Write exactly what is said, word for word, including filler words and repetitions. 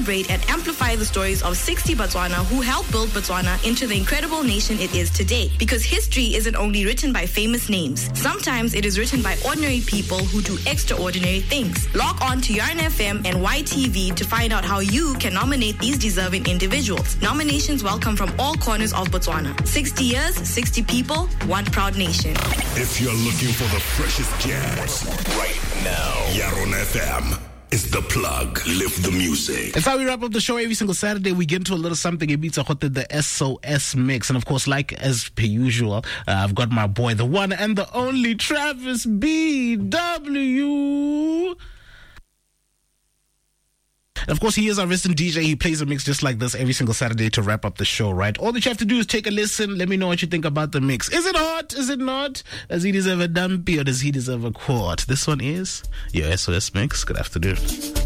and amplify the stories of sixty Botswana who helped build Botswana into the incredible nation it is today. Because history isn't only written by famous names. Sometimes it is written by ordinary people who do extraordinary things. Log on to Yarn F M and Y T V to find out how you can nominate these deserving individuals. Nominations welcome from all corners of Botswana. sixty years, sixty people, one proud nation. If you're looking for the freshest jams right now, Yarn F M is the plug. Live the music. It's how we wrap up the show every single Saturday. We get into a little something. It beats the S O S mix. And of course, like as per usual, uh, I've got my boy, the one and the only Travis B W. And of course, he is our resident D J. He plays a mix just like this every single Saturday to wrap up the show, right? All that you have to do is take a listen. Let me know what you think about the mix. Is it hot? Is it not? Does he deserve a dumpy or does he deserve a quart? This one is your S O S mix. Good afternoon.